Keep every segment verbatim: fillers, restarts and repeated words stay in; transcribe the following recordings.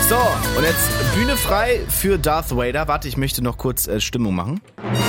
So, und jetzt Bühne frei für Darth Vader. Warte, ich möchte noch kurz äh, Stimmung machen.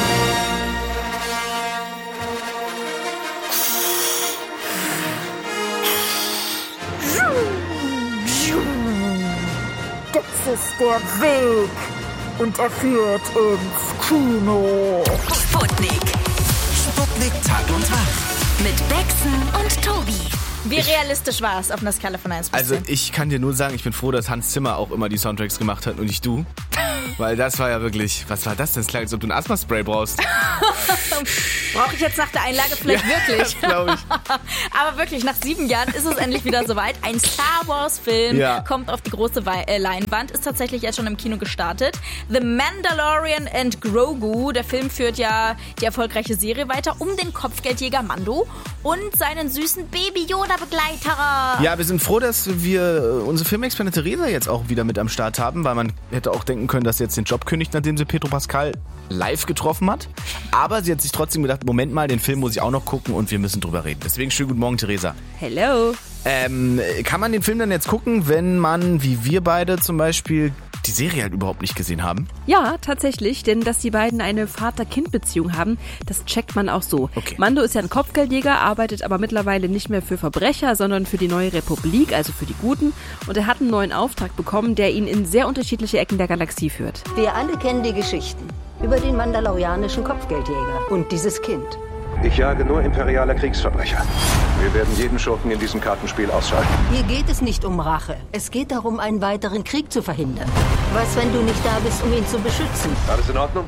Das ist der Weg und er führt ins Kino. Sputnik. Sputnik Tag und Tag. Mit Bexen und Tobi. Wie realistisch war es auf einer Skala von eins bis zehn? Also ich kann dir nur sagen, ich bin froh, dass Hans Zimmer auch immer die Soundtracks gemacht hat und nicht du. Weil das war ja wirklich, was war das denn? Es klang, als ob du ein Asthma-Spray brauchst. Brauche ich jetzt nach der Einlage vielleicht ja, wirklich? glaube ich. Aber wirklich, nach sieben Jahren ist es endlich wieder soweit. Ein Star Wars-Film ja. kommt auf die große Wei- äh, Leinwand, ist tatsächlich jetzt schon im Kino gestartet. The Mandalorian and Grogu. Der Film führt ja die erfolgreiche Serie weiter um den Kopfgeldjäger Mando und seinen süßen Baby-Yoda-Begleiter. Ja, wir sind froh, dass wir unsere Filmexpertin Theresa jetzt auch wieder mit am Start haben, weil man hätte auch denken können, dass sie jetzt den Job kündigt, nachdem sie Pedro Pascal live getroffen hat. Aber sie hat sich trotzdem gedacht, Moment mal, den Film muss ich auch noch gucken und wir müssen drüber reden. Deswegen schönen guten Morgen, Theresa. Hello. Ähm, kann man den Film dann jetzt gucken, wenn man, wie wir beide zum Beispiel, die Serie halt überhaupt nicht gesehen haben? Ja, tatsächlich, denn dass die beiden eine Vater-Kind-Beziehung haben, das checkt man auch so. Okay. Mando ist ja ein Kopfgeldjäger, arbeitet aber mittlerweile nicht mehr für Verbrecher, sondern für die neue Republik, also für die Guten. Und er hat einen neuen Auftrag bekommen, der ihn in sehr unterschiedliche Ecken der Galaxie führt. Wir alle kennen die Geschichten über den mandalorianischen Kopfgeldjäger und dieses Kind. Ich jage nur imperiale Kriegsverbrecher. Wir werden jeden Schurken in diesem Kartenspiel ausschalten. Hier geht es nicht um Rache. Es geht darum, einen weiteren Krieg zu verhindern. Was, wenn du nicht da bist, um ihn zu beschützen? Alles in Ordnung?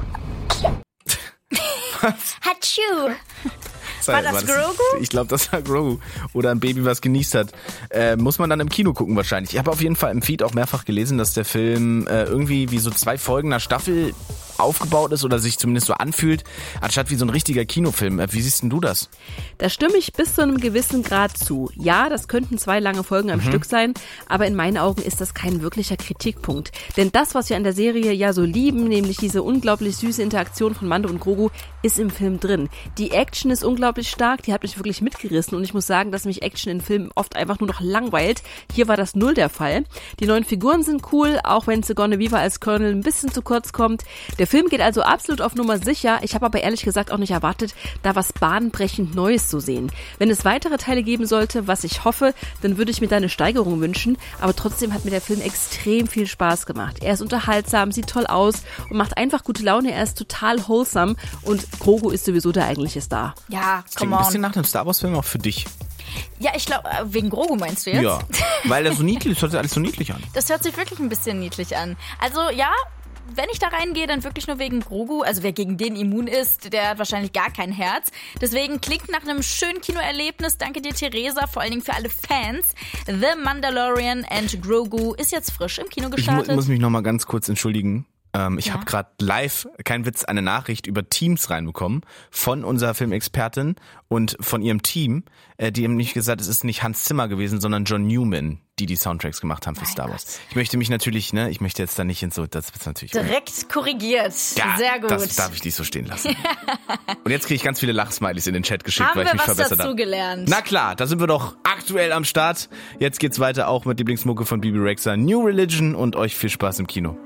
Hatschu. War das, war das Grogu? Ich glaube, das war Grogu. Oder ein Baby, was genießt hat. Äh, muss man dann im Kino gucken wahrscheinlich. Ich habe auf jeden Fall im Feed auch mehrfach gelesen, dass der Film äh, irgendwie wie so zwei Folgen einer Staffel aufgebaut ist oder sich zumindest so anfühlt, anstatt wie so ein richtiger Kinofilm. Wie siehst denn du das? Da stimme ich bis zu einem gewissen Grad zu. Ja, das könnten zwei lange Folgen am mhm. Stück sein, aber in meinen Augen ist das kein wirklicher Kritikpunkt. Denn das, was wir an der Serie ja so lieben, nämlich diese unglaublich süße Interaktion von Mando und Grogu, ist im Film drin. Die Action ist unglaublich stark, die hat mich wirklich mitgerissen und ich muss sagen, dass mich Action in Filmen oft einfach nur noch langweilt. Hier war das null der Fall. Die neuen Figuren sind cool, auch wenn Sigourney Weaver als Colonel ein bisschen zu kurz kommt. Der Film geht also absolut auf Nummer sicher. Ich habe aber ehrlich gesagt auch nicht erwartet, da was bahnbrechend Neues zu sehen. Wenn es weitere Teile geben sollte, was ich hoffe, dann würde ich mir da eine Steigerung wünschen. Aber trotzdem hat mir der Film extrem viel Spaß gemacht. Er ist unterhaltsam, sieht toll aus und macht einfach gute Laune. Er ist total wholesome und Grogu ist sowieso der eigentliche Star. Ja, das klingt ein bisschen nach einem Star Wars Film auch für dich. Ja, ich glaube, wegen Grogu meinst du jetzt? Ja, weil er so niedlich, das hört sich alles so niedlich an. Das hört sich wirklich ein bisschen niedlich an. Also ja, wenn ich da reingehe, dann wirklich nur wegen Grogu. Also wer gegen den immun ist, der hat wahrscheinlich gar kein Herz. Deswegen klingt nach einem schönen Kinoerlebnis. Danke dir, Theresa, vor allen Dingen für alle Fans. The Mandalorian and Grogu ist jetzt frisch im Kino gestartet. Ich mu- muss mich noch mal ganz kurz entschuldigen. Ähm, ich ja. habe gerade live, kein Witz, eine Nachricht über Teams reinbekommen von unserer Filmexpertin und von ihrem Team. Äh, die haben nicht gesagt, es ist nicht Hans Zimmer gewesen, sondern John Newman, die die Soundtracks gemacht haben für Mein Star Wars. Gott. Ich möchte mich natürlich, ne, ich möchte jetzt da nicht in so, das wird's natürlich. Direkt korrigiert. Ja, sehr gut. Das darf ich nicht so stehen lassen. Und jetzt kriege ich ganz viele Lachsmileys in den Chat geschickt, Haben weil ich wir mich was verbessert dazu habe. gelernt? Na klar, da sind wir doch aktuell am Start. Jetzt geht's weiter auch mit Lieblingsmucke von Bibi Rexha, New Religion und euch viel Spaß im Kino.